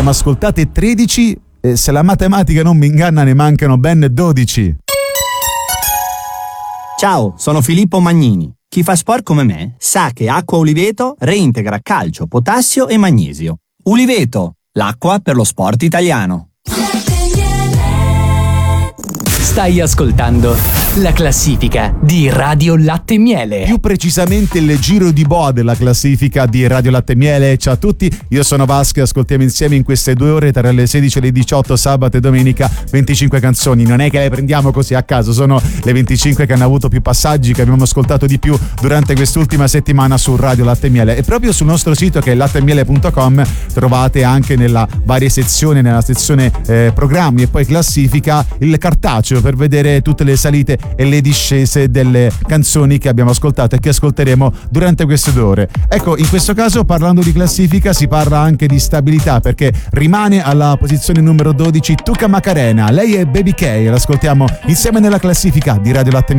abbiamo ascoltate 13 e se la matematica non mi inganna ne mancano ben 12. Ciao, sono Filippo Magnini. Chi fa sport come me sa che Acqua Uliveto reintegra calcio, potassio e magnesio. Uliveto, l'acqua per lo sport italiano. Stai ascoltando la classifica di Radio Latte Miele. Più precisamente il giro di boa della classifica di Radio Latte Miele. Ciao a tutti, io sono Vasco e ascoltiamo insieme in queste 2 ore tra le 16 e le 18 sabato e domenica 25 canzoni. Non è che le prendiamo così a caso, sono le 25 che hanno avuto più passaggi, che abbiamo ascoltato di più durante quest'ultima settimana su Radio Latte Miele. E proprio sul nostro sito che è lattemiele.com trovate anche nella varie sezioni, nella sezione programmi e poi classifica, il cartaceo per vedere tutte le salite e le discese delle canzoni che abbiamo ascoltato e che ascolteremo durante queste 2 ore. Ecco, in questo caso, parlando di classifica, si parla anche di stabilità, perché rimane alla posizione numero 12 Tuca Macarena. Lei è Baby K, l'ascoltiamo insieme nella classifica di Radio Latte